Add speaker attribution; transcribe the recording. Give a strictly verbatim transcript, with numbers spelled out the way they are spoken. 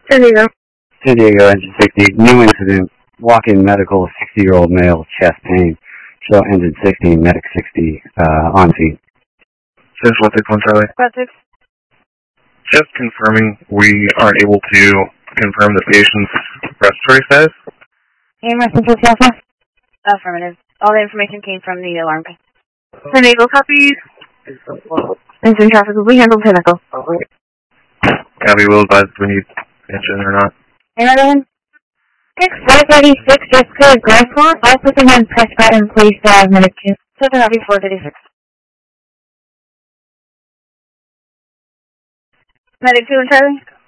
Speaker 1: San Diego.
Speaker 2: San Diego, engine sixty. New incident. Walk-in medical, sixty-year-old male, chest pain. Show engine sixty, medic sixty, uh, on scene.
Speaker 3: This is what they point Charlie.
Speaker 1: Squad six.
Speaker 3: Just confirming we are able to confirm the patient's respiratory status.
Speaker 1: A M R Central Alpha. Affirmative. All the information came from the alarm.
Speaker 4: San Diego copies.
Speaker 1: Engine traffic will be handled technical.
Speaker 3: Copy, will advise if we need engine or not.
Speaker 1: Amen. six four thirty-six, just cleared Grasshopper. I'll put them on press button, please, uh, minute two. seven copy four thirty-six.
Speaker 4: Medic two and Charlie.